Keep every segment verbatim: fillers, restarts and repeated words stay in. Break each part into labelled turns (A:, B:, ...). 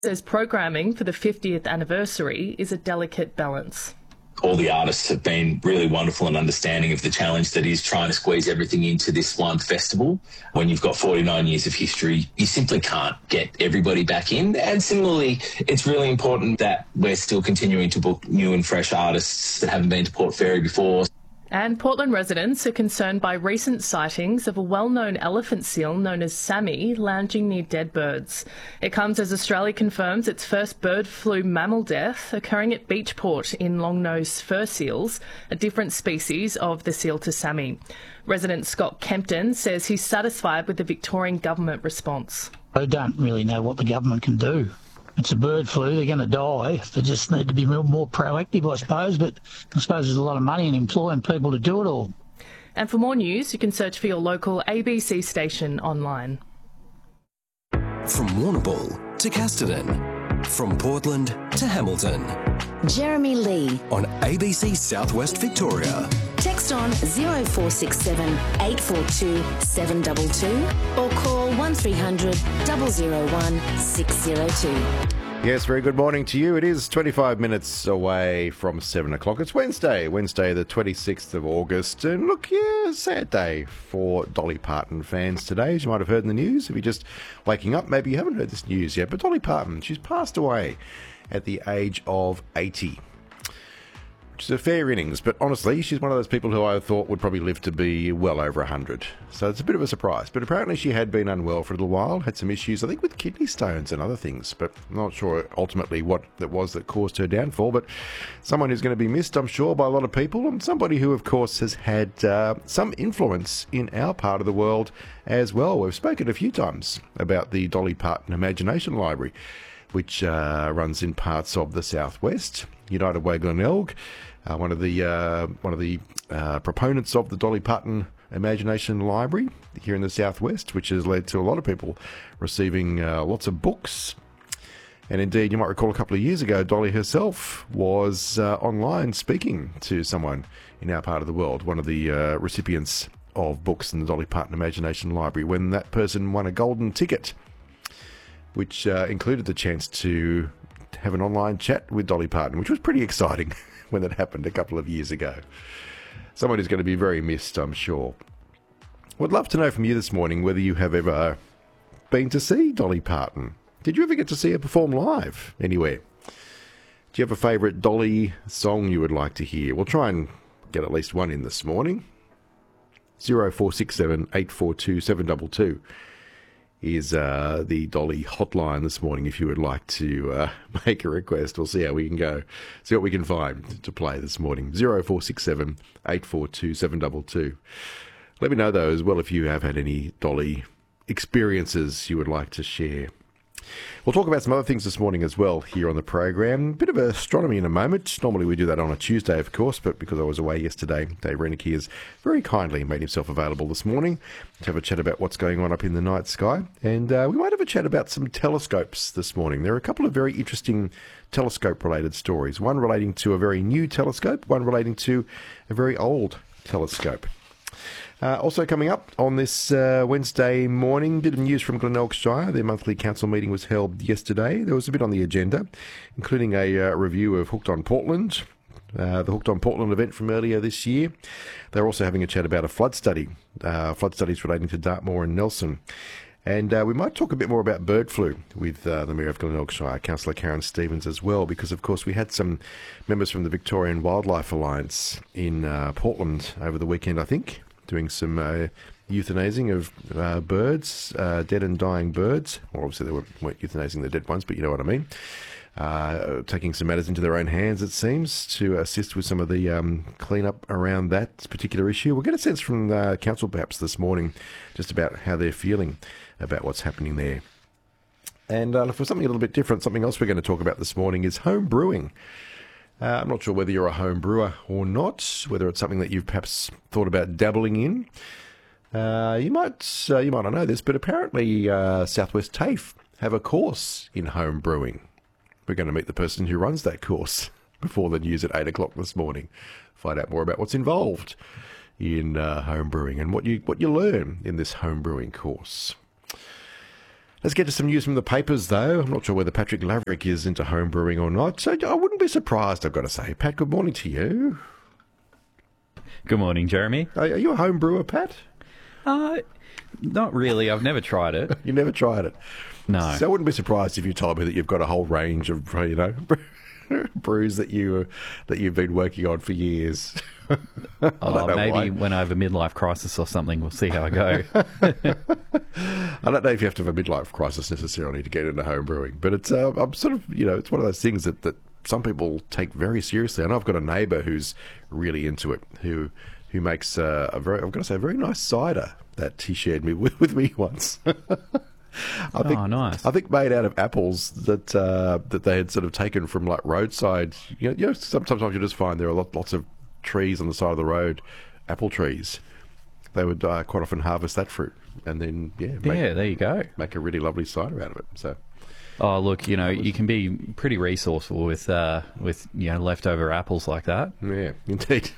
A: Says programming for the fiftieth anniversary is a delicate balance.
B: All the artists have been really wonderful and understanding of the challenge that is trying to squeeze everything into this one festival. When you've got forty-nine years of history, you simply can't get everybody back in. And similarly, it's really important that we're still continuing to book new and fresh artists that haven't been to Port Fairy before.
A: And Portland residents are concerned by recent sightings of a well-known elephant seal known as Sammy lounging near dead birds. It comes as Australia confirms its first bird flu mammal death occurring at Beachport in long-nosed fur seals, a different species of the seal to Sammy. Resident Scott Kempton says he's satisfied with the Victorian government response.
C: I don't really know what the government can do. It's a bird flu, they're going to die. They just need to be more proactive, I suppose, but I suppose there's a lot of money in employing people to do it all.
A: And for more news, you can search for your local A B C station online.
D: From Warrnambool to Casterton, from Portland to Hamilton.
E: Jeremy Lee
D: on A B C Southwest Victoria.
E: Text on zero four six seven, eight four two, seven two two or call one three hundred, zero zero one, six zero two.
F: Yes, very good morning to you. It is twenty-five minutes away from seven o'clock. It's Wednesday, Wednesday the twenty-sixth of August. And look, yeah, sad day for Dolly Parton fans today, as you might have heard in the news. If you're just waking up, maybe you haven't heard this news yet. But Dolly Parton, she's passed away at the age of eighty. Which is a fair innings, but honestly, she's one of those people who I thought would probably live to be well over one hundred. So it's a bit of a surprise. But apparently she had been unwell for a little while, had some issues, I think, with kidney stones and other things. But I'm not sure ultimately what it was that caused her downfall. But someone who's going to be missed, I'm sure, by a lot of people. And somebody who, of course, has had uh, some influence in our part of the world as well. We've spoken a few times about the Dolly Parton Imagination Library, which uh, runs in parts of the southwest. United Way Glenelg, uh, one of the uh, one of the uh, proponents of the Dolly Parton Imagination Library here in the southwest, which has led to a lot of people receiving uh, lots of books. And indeed, you might recall a couple of years ago, Dolly herself was uh, online speaking to someone in our part of the world, one of the uh, recipients of books in the Dolly Parton Imagination Library, when that person won a golden ticket, which uh, included the chance to have an online chat with Dolly Parton, which was pretty exciting when that happened a couple of years ago. Someone who's going to be very missed, I'm sure. Would love to know from you this morning whether you have ever been to see Dolly Parton. Did you ever get to see her perform live anywhere? Do you have a favourite Dolly song you would like to hear? We'll try and get at least one in this morning. zero four six seven, eight four two, seven two two. is uh, the Dolly hotline this morning if you would like to uh, make a request. We'll see how we can go, see what we can find to play this morning. zero four six seven, eight four two, seven two two. Let me know, though, as well, if you have had any Dolly experiences you would like to share. We'll talk about some other things this morning as well here on the program. A bit of astronomy in a moment. Normally we do that on a Tuesday, of course, but because I was away yesterday, Dave Renicky has very kindly made himself available this morning to have a chat about what's going on up in the night sky. And uh, we might have a chat about some telescopes this morning. There are a couple of very interesting telescope-related stories. One relating to a very new telescope, one relating to a very old telescope. Uh, also coming up on this uh, Wednesday morning, bit of news from Glenelg Shire. Their monthly council meeting was held yesterday. There was a bit on the agenda, including a uh, review of Hooked on Portland, uh, the Hooked on Portland event from earlier this year. They're also having a chat about a flood study, uh, flood studies relating to Dartmoor and Nelson. And uh, we might talk a bit more about bird flu with uh, the Mayor of Glenelg Shire, Councillor Karen Stevens, as well, because, of course, we had some members from the Victorian Wildlife Alliance in uh, Portland over the weekend, I think, doing some uh, euthanasing of uh, birds, uh, dead and dying birds. Well, obviously they weren't, weren't euthanasing the dead ones, but you know what I mean. Uh, taking some matters into their own hands, it seems, to assist with some of the um, clean-up around that particular issue. We'll get a sense from the council perhaps this morning just about how they're feeling about what's happening there. And uh, for something a little bit different, something else we're going to talk about this morning is home brewing. Uh, I'm not sure whether you're a home brewer or not, whether it's something that you've perhaps thought about dabbling in. Uh, you might uh, you might not know this, but apparently uh, Southwest TAFE have a course in home brewing. We're going to meet the person who runs that course before the news at eight o'clock this morning. Find out more about what's involved in uh, home brewing and what you what you learn in this home brewing course. Let's get to some news from the papers, though. I'm not sure whether Patrick Laverick is into home brewing or not, so I wouldn't be surprised, I've got to say. Pat, good morning to you.
G: Good morning, Jeremy.
F: Are, are you a home brewer, Pat?
G: Uh, not really. I've never tried it.
F: You never tried it?
G: No.
F: So I wouldn't be surprised if you told me that you've got a whole range of, you know, brews that you that you've been working on for years.
G: Oh, maybe why. When I have a midlife crisis or something, we'll see how I go.
F: I don't know if you have to have a midlife crisis necessarily to get into home brewing, but it's uh, I'm sort of, you know, it's one of those things that, that some people take very seriously. And I've got a neighbour who's really into it, who who makes uh, a very, I've got to say, a very nice cider that he shared me with, with me once. I think,
G: oh, nice.
F: I think made out of apples that uh, that they had sort of taken from like roadside. You know, you know, sometimes you just find there are lot, lots of trees on the side of the road, apple trees. They would uh, quite often harvest that fruit and then yeah, make,
G: yeah, there you go,
F: make a really lovely cider out of it. So,
G: oh look, you know, you can be pretty resourceful with uh, with you know leftover apples like that.
F: Yeah, indeed.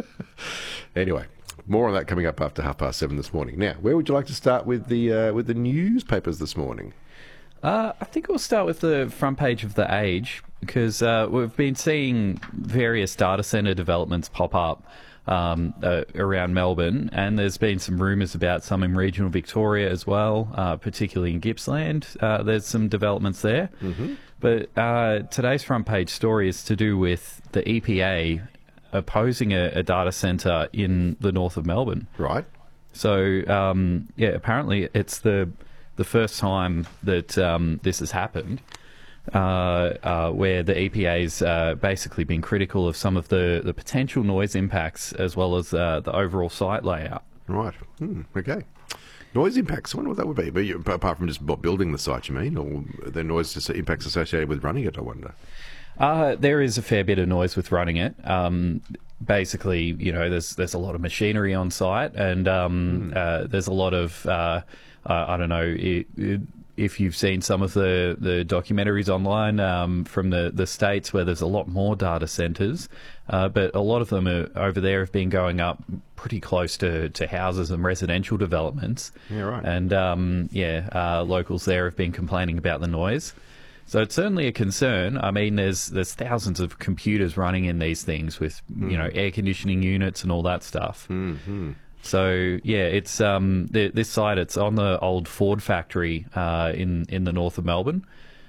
F: Anyway. More on that coming up after half past seven this morning. Now, where would you like to start with the uh, with the newspapers this morning?
G: Uh, I think we'll start with the front page of The Age, because uh, we've been seeing various data centre developments pop up um, uh, around Melbourne, and there's been some rumours about some in regional Victoria as well, uh, particularly in Gippsland. Uh, there's some developments there. Mm-hmm. But uh, today's front page story is to do with the E P A opposing a, a data centre in the north of Melbourne.
F: Right.
G: So, um, yeah, apparently it's the the first time that um, this has happened, uh, uh, where the E P A's uh, basically been critical of some of the, the potential noise impacts as well as uh, the overall site layout.
F: Right. Hmm, okay. Noise impacts, I wonder what that would be. But you, apart from just building the site, you mean? Or the noise impacts associated with running it, I wonder?
G: Uh, there is a fair bit of noise with running it. Um, basically, you know, there's there's a lot of machinery on site, and um, mm. uh, there's a lot of uh, uh, I don't know it, it, if you've seen some of the, the documentaries online um, from the, the States where there's a lot more data centres, uh, but a lot of them are, over there have been going up pretty close to, to houses and residential developments.
F: Yeah, right. And
G: um, yeah, uh, locals there have been complaining about the noise. So it's certainly a concern. I mean, there's there's thousands of computers running in these things with mm. you know air conditioning units and all that stuff.
F: Mm-hmm.
G: So yeah, it's um the, this site. It's on the old Ford factory uh, in in the north of Melbourne.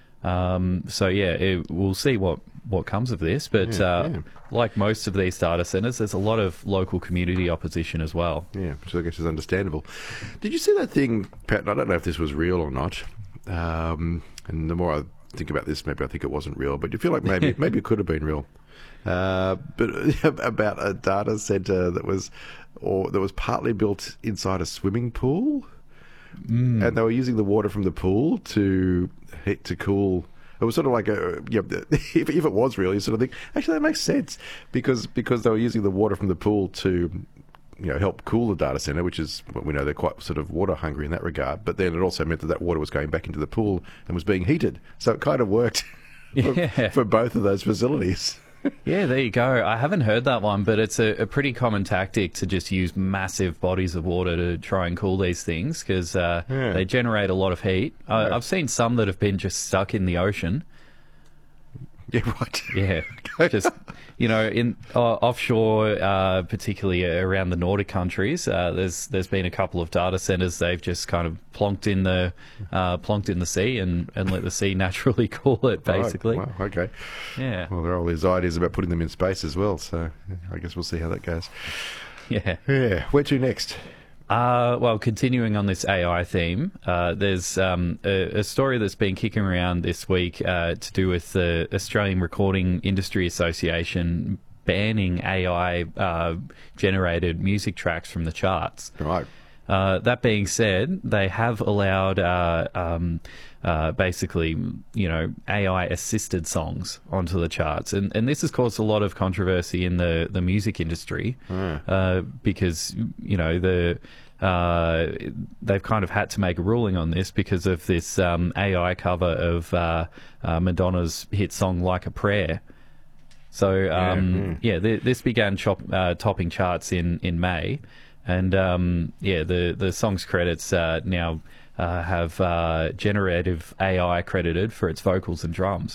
G: Um, so yeah, it, we'll see what what comes of this. But
F: yeah,
G: uh,
F: yeah.
G: like most of these data centres, there's a lot of local community opposition as well.
F: Yeah, which I guess is understandable. Did you see that thing, Pat? I don't know if this was real or not. Um, and the more I think about this, maybe I think it wasn't real, but you feel like maybe maybe it could have been real. Uh, but about a data center that was, or that was partly built inside a swimming pool, mm. and they were using the water from the pool to heat to cool. It was sort of like a, yeah, if, if it was real, you sort of think actually that makes sense because because they were using the water from the pool to, you know, help cool the data center, which is what we know they're quite sort of water hungry in that regard. But then it also meant that that water was going back into the pool and was being heated. So it kind of worked for,
G: yeah.
F: for both of those facilities.
G: Yeah, there you go. I haven't heard that one, but it's a, a pretty common tactic to just use massive bodies of water to try and cool these things because uh, yeah. they generate a lot of heat. Yeah. I, I've seen some that have been just stuck in the ocean.
F: Yeah, right.
G: Yeah, just, you know, in uh, offshore, uh, particularly around the Nordic countries, uh, there's there's been a couple of data centres they've just kind of plonked in the uh, plonked in the sea and, and let the sea naturally cool it, basically.
F: Right. Wow, okay.
G: Yeah.
F: Well, there are all these ideas about putting them in space as well, so I guess we'll see how that goes.
G: Yeah.
F: Yeah. Where to next?
G: Uh, well, continuing on this A I theme, uh, there's um, a, a story that's been kicking around this week uh, to do with the Australian Recording Industry Association banning A I-generated uh, music tracks from the charts.
F: Right.
G: Uh, that being said, they have allowed uh, um, uh, basically, you know, A I-assisted songs onto the charts, and and this has caused a lot of controversy in the, the music industry mm. uh, because you know the uh, they've kind of had to make a ruling on this because of this um, A I cover of uh, uh, Madonna's hit song "Like a Prayer." So um, yeah, mm. yeah th- this began chop- uh, topping charts in in May. And um, yeah, the the song's credits uh, now uh, have uh, generative A I credited for its vocals and drums.